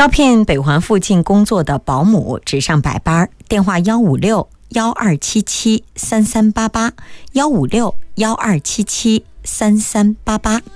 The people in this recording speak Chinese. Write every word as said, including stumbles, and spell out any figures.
招聘北环附近工作的保姆，只上白班，电话幺五六幺二七七三三八八，幺五六幺二七七三三八八。